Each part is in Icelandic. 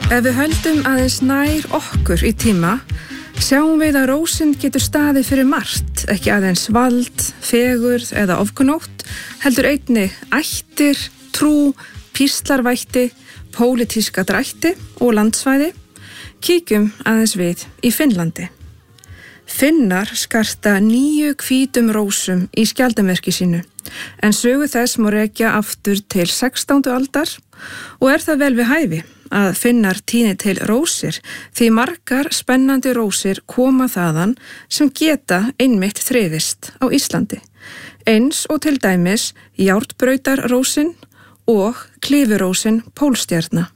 Ef við höldum aðeins nær okkur í tíma, sjáum við að rósin getur staðið fyrir margt, ekki aðeins vald, fegurð eða ofkunótt, heldur einnig ættir, trú, píslarvætti, pólitíska drætti og landsvæði. Kíkjum aðeins við í Finnlandi. Finnar skarta 9 hvítum rósum í skjaldarmerki sínu, en sögu þess má rekja aftur til 16. aldar og það vel við hæfi að Finnar tíni til rósir því margar spennandi rósir koma þaðan sem geta einmitt þrifist á Íslandi, eins og til dæmis járnbrautarrósin og klifurósin pólstjarna.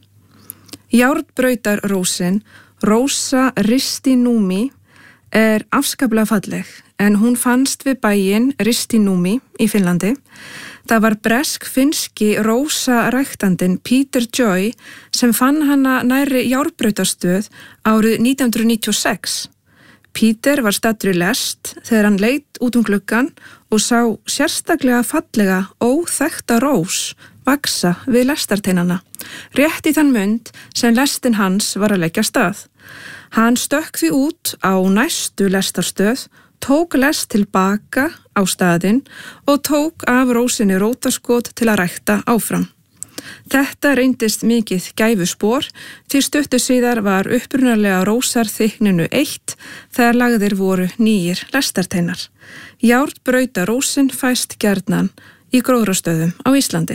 Járnbrautarrósin, Rosa ristinúmi, afskaplega falleg, en hún fannst við bæinn Ristinúmi í Finnlandi. Það var bresk-finnski rósaræktandinn Peter Joy sem fann hana nærri járnbrautarstöð árið 1996. Peter var staddur í lest þegar hann leit út gluggann og sá sérstaklega fallega óþekkta rós vaksa við lestarteinana, rétt í þann mund sem lestin hans var að leggja stað. Hann stökk því út á næstu lestarstöð, tók lest tilbaka á staðinn og tók af rósinni rótarskot til að rækta áfram. Þetta reyndist mikið gæfuspor því stuttu síðar var upprunalega rósarþykkninu 1 þegar lagðir voru 9 lestarteinar. Járnbrautarrósin fæst gjarnan í gróðrastöðum á Íslandi.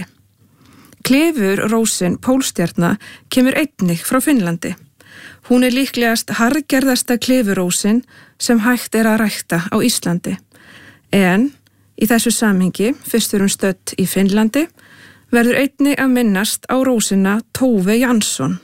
Klifurósin pólstjarna kemur einnig frá Finnlandi. Hún líklegast harðgerðasta klifurósin sem hægt að rækta á Íslandi. En í þessu samhengi, fyrst við stödd í Finnlandi, verður einnig að minnast á rósina Tove Jansson,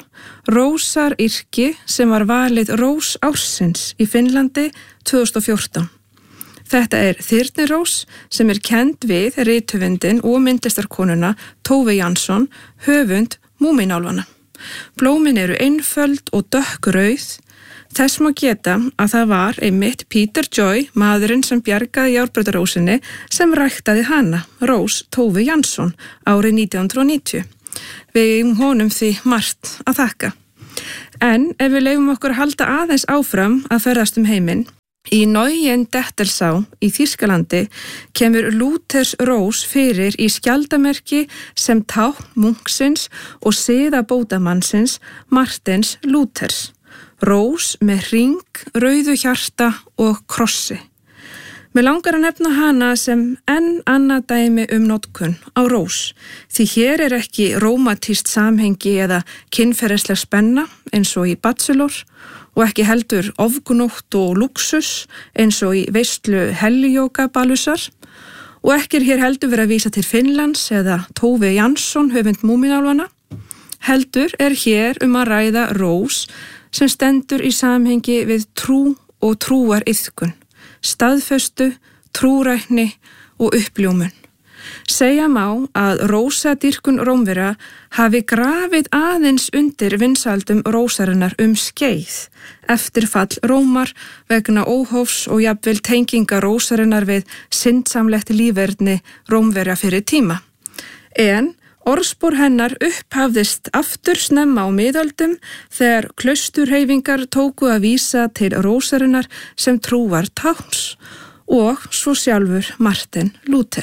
rósaryrki sem var valið rós ársins í Finnlandi 2014. Þetta þyrnirós sem kennd við rithöfundinn og myndlistarkonuna Tove Jansson, höfund Múmínálfanna. Blómin einföld og dökkrauð. Þess má geta að það var einmitt Peter Joy, maðurinn sem bjargaði járnbrautarrósinni, sem ræktaði hana, rós Tove Jansson, árið 1990. Við honum því margt að þakka. En ef við leyfum okkur að halda aðeins áfram að ferðast heiminn, í Neuendettelsá í Þýskalandi kemur Luthers rós fyrir í skjaldarmerki sem tákn munksins og siðabótamannsins Martins Luthers. Rós með hring, rauðu hjarta og krossi. Mig langar að nefna hana sem enn annað dæmi notkun á rós, því hér ekki rómatískt samhengi eða kynferðisleg spenna eins og í Bachelor og ekki heldur ofgunótt og luxus eins og í veislu Helljókabalusar og ekki hér heldur verið að vísa til Finnlands eða Tove Jansson, höfund Múmínálfanna. Heldur hér að ræða rós sem stendur í samhengi við trú og trúariðkun, staðfestu, trúrækni og uppljómun. Segja má að rósadýrkun Rómverja hafi grafið aðeins undir vinsældum rósarinnar skeið eftir fall Rómar vegna óhófs og jafnvel tenginga rósarinnar við syndsamlegt líferni Rómverja fyrir tíma. En orðspor hennar upphafðist aftur snemma á miðöldum þegar klausturhreyfingar tóku að vísa til rósarinnar sem trúar tákns og svo sjálfur Martin Luther.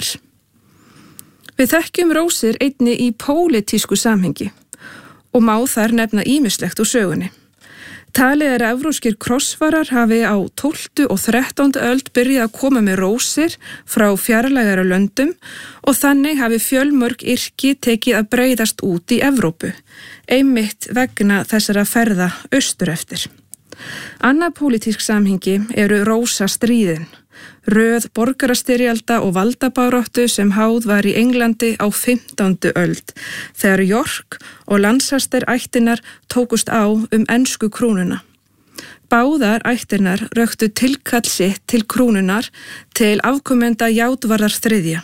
Við þekkjum rósir einnig í pólitísku samhengi og má þar nefna ýmislegt úr sögunni. Talið að evrópskir krossfarar hafi á 12. og 13. öld byrjað að koma með rósir frá fjarlægari löndum og þannig hafi fjölmörg yrki tekið að breiðast út í Evrópu, einmitt vegna þessara ferða austur eftir. Annað pólitísk samhengi rósastríðin, röð borgarastyrjalda og valdabaráttu sem háð var í Englandi á 15. öld, þegar York og Lancaster ættirnar tókust á ensku krúnuna. Báðar ættirnar röktu tilkall sitt til krúnunar til afkomenda Játvarðar III.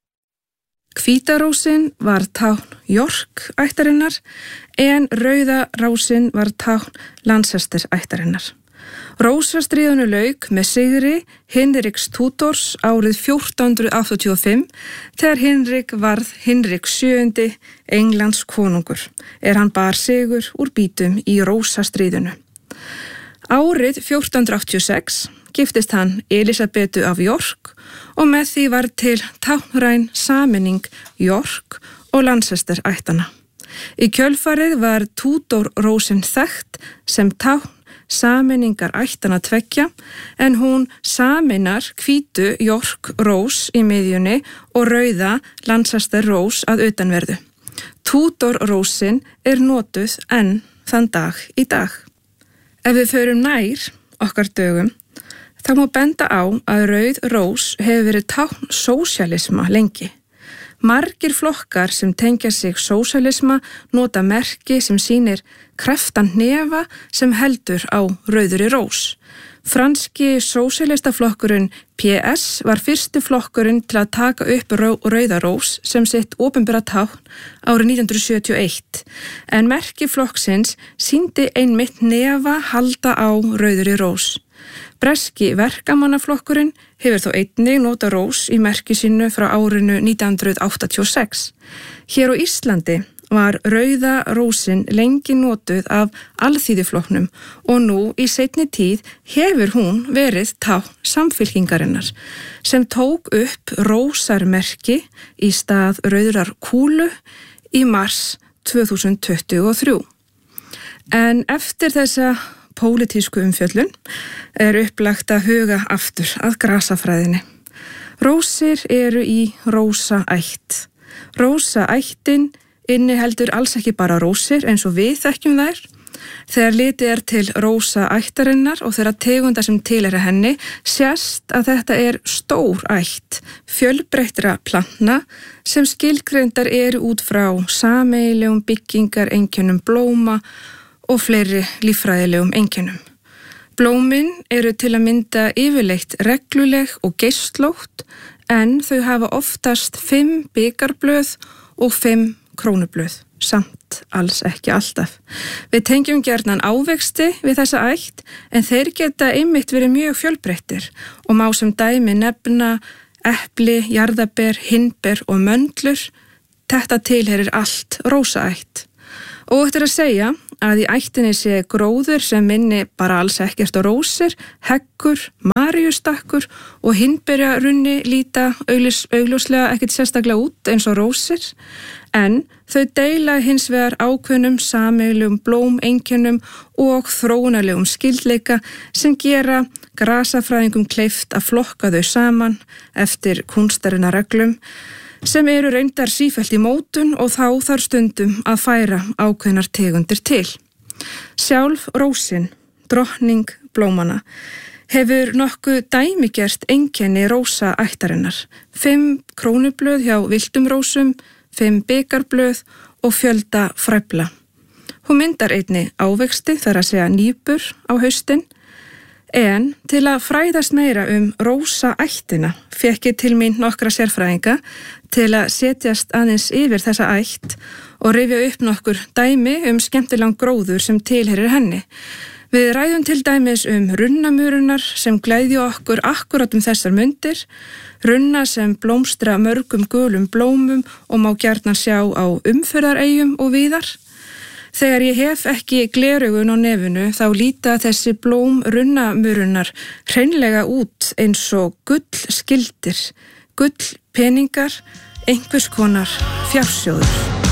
Hvítarósin var tákn York ættarinnar en rauða rósin var tákn Lancaster ættarinnar. Rósastríðinu lauk með sigri Hinriks Tudors árið 1485 þegar Hinrik varð Hinrik VII Englands konungur, hann bar sigur úr býtum í Rósastríðinu. Árið 1486 giftist hann Elisabetu af York og með því var til táknræn sameining York og Lancaster ættanna. Í kjölfarið var Tudor-rósin þekkt sem tákn sameiningar ættanna tveggja en hún sameinar hvítu York-rós í miðjunni og rauða Lancaster-rós að utanverðu. Tudor-rósin notuð enn þann dag í dag. Ef við förum nær okkar dögum, þá má benda á að rauð rós hefur verið tákn sósíalisma lengi. Margir flokkar sem tengja sig sósíalisma nota merki sem sýnir kreftan hnefa sem heldur á rauðri rós. Franski sósíalistaflokkurinn PS var fyrsti flokkurinn til að taka upp rauða rós sem sitt opinbera tákn árið 1971, en merki flokksins sýndi einmitt hnefa halda á rauðri rós. Breski verkamannaflokkurinn hefur þó einnig nota rós í merki sínu frá árinu 1986. Hér á Íslandi var rauða rósin lengi notuð af Alþýðuflokknum og nú í seinni tíð hefur hún verið tákn Samfylkingarinnar sem tók upp rósarmerki í stað rauðrar kúlu í mars 2023. En eftir þessa pólitísku umfjöllun upplagt að huga aftur að grasafræðinni. Rósir eru í rósaætt. Rósaættin inniheldur alls ekki bara rósir eins og við þekkjum þær. Þegar litið til rósaættarinnar og þeirra tegunda sem tilheyra henni, sést að þetta stór ætt fjölbreyttra plantna sem skilgreindar eru út frá sameiginlegum byggingareinkennum blóma og fleiri líffræðilegum einkennum. Blómin eru til að mynda yfirleitt regluleg og geislótt en þau hafa oftast 5 bikarblöð og 5 krónublöð, samt alls ekki alltaf. Við tengjum gjarnan ávexti við þessa ætt en þeir geta einmitt verið mjög fjölbreyttir og má sem dæmi nefna epli, jarðaber, hindber og möndlur. Þetta tilheyrir allt rósaætt. Og þetta að segja að í ættinni sé gróður sem minni bara alls ekkert á rósir, heggur, maríustakkur og hindberjarunni líta augljóslega ekkert sérstaklega út eins og rósir, en þau deila hins vegar ákveðnum sameiginlegum blómeinkennum og þróunarlegum skyldleika sem gera grasafræðingum kleift að flokka þau saman eftir kúnstarinnar reglum sem eru reyndar sífellt í mótun og þá þarf stundum að færa ákveðnar tegundir til. Sjálf rósin, drottning blómana, hefur nokkuð dæmigert einkenni rósaættarinnar. 5 krónublöð hjá villtum rósum, 5 bikarblöð og fjölda fræfla. Hún myndar einnig ávexti, þar að segja nýpur á haustin, en til að fræðast meira rósaættina fékk ég til mín nokkra sérfræðinga til að setjast aðeins yfir þessa ætt og rifja upp nokkur dæmi skemmtilegan gróður sem tilheyrir henni. Við ræðum til dæmis runnamurunar sem glæðja okkur akkurat þessar mundir, runna sem blómstra mörgum gulum blómum og má gjarnan sjá á umferðareyjum og víðar. Þegar ég hef ekki gleraugun á nefinu þá líta þessi blóm runnamurunar hreinlega út eins og gullskildir, gullpeningar, einhvers konar fjársjóður.